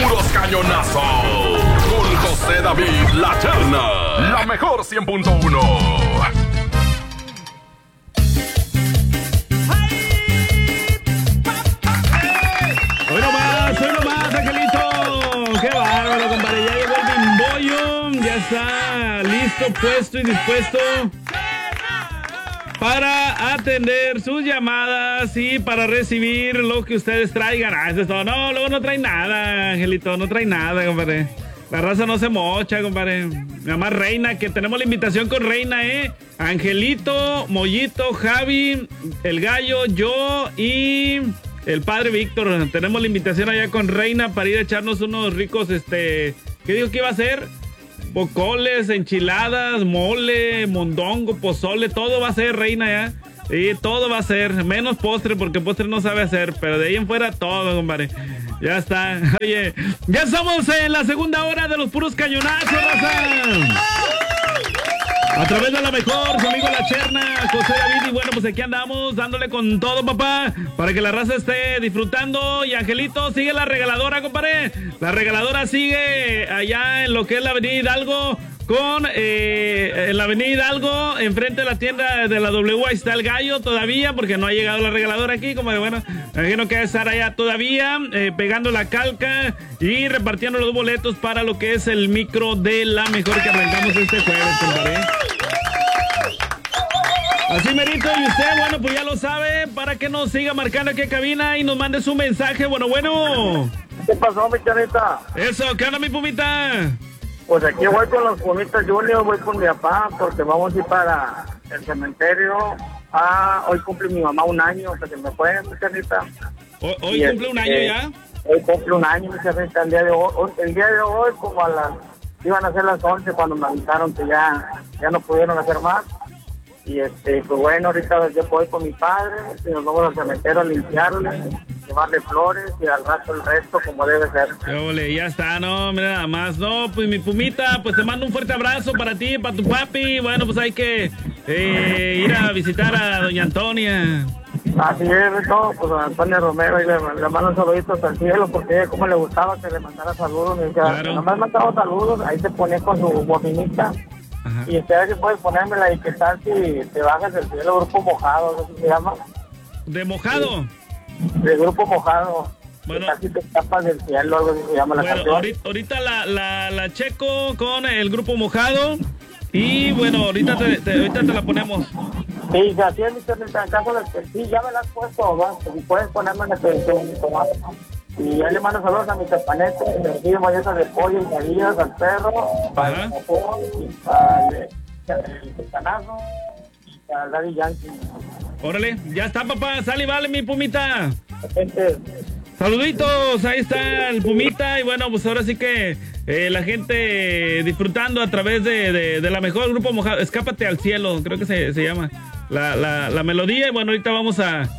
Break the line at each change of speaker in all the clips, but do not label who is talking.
puros cañonazos. Con José David La Cherna. La mejor 100.1.
Hoy nomás, Angelito. Qué bárbaro, compadre. Ya llegó el bimbollo. Ya está listo, puesto y dispuesto para atender sus llamadas y para recibir lo que ustedes traigan. Eso es todo. No, luego no trae nada, Angelito. No trae nada, compadre. La raza no se mocha, compadre. Nada más Reina, que tenemos la invitación con Reina, Angelito, Mollito, Javi, el Gallo, yo y el padre Víctor. Tenemos la invitación allá con Reina para ir a echarnos unos ricos, ¿qué digo que iba a hacer? Bocoles, enchiladas, mole, mondongo, pozole, todo va a ser, Reina, ya. Sí, todo va a ser, menos postre, porque postre no sabe hacer, pero de ahí en fuera todo, compadre. Ya está. Oye, ya estamos en la segunda hora de los puros cañonazos, raza. A través de la mejor, su amigo La Cherna, José David, y bueno, pues aquí andamos dándole con todo, papá, para que la raza esté disfrutando. Y Angelito, sigue la regaladora, compadre. La regaladora sigue allá en lo que es la avenida Hidalgo, en la avenida Hidalgo, enfrente de la tienda de la W. Ahí está el Gallo todavía, porque no ha llegado la regaladora aquí, como de bueno, imagino que va a estar allá todavía, pegando la calca y repartiendo los boletos para lo que es el micro de la mejor que arrancamos este jueves, compadre. Así merito, y usted, bueno, pues ya lo sabe, para que nos siga marcando aquí a cabina y nos mande su mensaje, bueno.
¿Qué pasó, mi Chanita?
Eso, ¿qué onda, mi pumita?
Pues aquí voy con los Pumitas Junior, voy con mi papá, porque vamos a ir para el cementerio. Hoy cumple mi mamá un año, que se me fue, mi Chanita.
¿Hoy cumple un año ya?
Hoy cumple un año, mi Chanita, el día de hoy, como iban a ser las 11 cuando me avisaron que ya no pudieron hacer más. Y pues bueno, ahorita yo voy con mi padre, y nos vamos al cementerio a limpiarle, llevarle flores y al rato el resto como debe ser.
Ole, ya está, no, mira nada más. No, pues mi Pumita, pues te mando un fuerte abrazo para ti, para tu papi. Bueno, pues hay que ir a visitar a doña Antonia.
Así es, no, pues a Antonia Romero, y le mando saluditos al cielo, porque como le gustaba que le mandara saludos. Me decía,
claro.
Nomás mandaba saludos, ahí se ponía con su bocinita. Ajá. Y ustedes pueden ponérmela, y que tal si te bajas del cielo, Grupo Mojado, ¿no se llama?
¿De Mojado?
De Grupo Mojado.
Bueno,
casi te escapas del cielo, algo así se llama la canción.
Ahorita la checo con el Grupo Mojado. Y bueno, ahorita te la ponemos.
Sí, así es, en caso de que sí, ya me la has puesto, ¿no? Si puedes ponerme en el y ya le mando saludos a mi campanete, y me piden malletas de pollo y galillas al perro, para el mojón, y para el pestanazo, y para el Daddy Yankee.
Órale, ya está, papá, sale y vale, mi Pumita.
Gente.
Saluditos, ahí está el Pumita. Y bueno, pues ahora sí que la gente disfrutando a través de la mejor Grupo Mojado. Escápate al cielo, creo que se llama la melodía. Y bueno, ahorita vamos a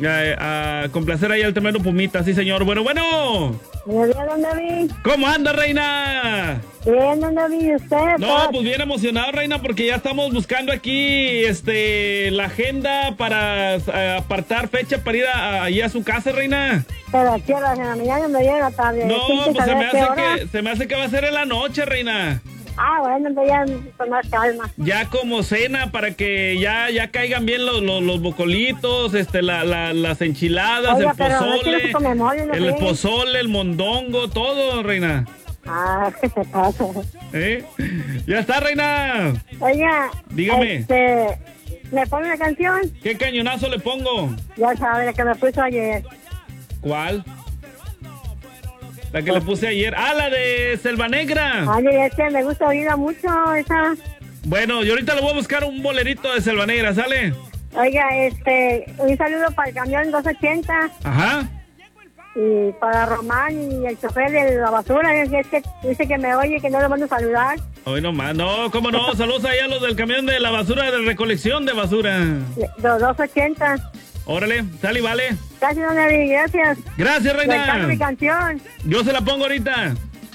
complacer ahí al tremendo Pumita, sí señor. Bueno.
Buenos días, don David.
¿Cómo anda, Reina?
Bien, don David, ¿usted?
No, pues bien emocionado, Reina, porque ya estamos buscando aquí la agenda para apartar fecha para ir allí a su casa, Reina.
Pero aquí a la mañana me llega tarde.
No, pues se me hace que va a ser en la noche, Reina.
Bueno, entonces ya con más calma.
Ya como cena, para que ya caigan bien los bocolitos, las enchiladas,
oiga,
el pozole,
no
el pozole, el mondongo, todo, Reina.
¿Qué se pasa?
Ya está, Reina.
Oiga,
dígame.
¿Me pone una canción?
¿Qué cañonazo le pongo?
Ya sabe, la que me puso ayer.
¿Cuál? La que le puse ayer. La de Selva Negra.
Me gusta oírla mucho, esa.
Bueno, yo ahorita le voy a buscar un bolerito de Selva Negra, ¿sale?
Oiga, un saludo para el camión 280.
Ajá.
Y para Román y el chofer de la basura, es que dice que me oye, que no le mando a saludar.
Hoy nomás, no, cómo no, saludos allá a los del camión de la basura, de recolección de basura.
280.
Órale, sale y vale.
Gracias, don David, gracias.
Gracias, Reina.
Me mi canción.
Yo se la pongo ahorita.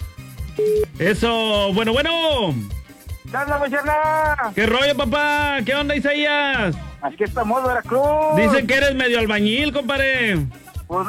Eso, bueno.
¿Qué onda, muchacha?
¿Qué rollo, papá? ¿Qué onda, Isaías?
Aquí estamos, Veracruz.
Dicen que eres medio albañil, compadre.